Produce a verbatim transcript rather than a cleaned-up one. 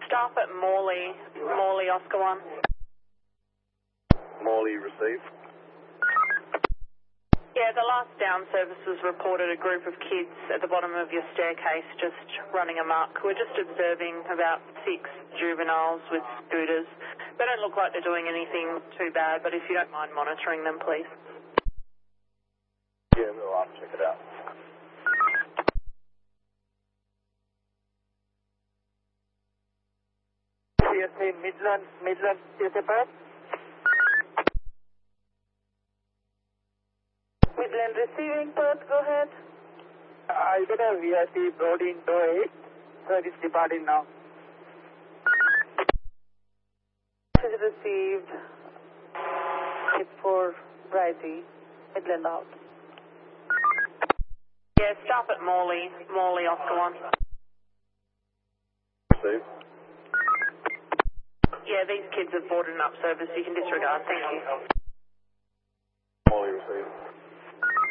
Staff at Morley, Morley Oscar one. Morley received. Yeah, the last down services reported a group of kids at the bottom of your staircase just running amok. We're just observing about six juveniles with scooters. They don't look like they're doing anything too bad, but if you don't mind monitoring them, please. Yeah, we'll have to check it out. C S A Midland, Midland, C S A Perth. Midland receiving, Perth, go ahead. I got a V I P brought in door eight, so it is departing now. Message received. It's for Bridie, Midland out. Yeah, stop at Morley, Morley Oscar one. Received. Yeah, these kids have boarded an up service, you can disregard, thank you.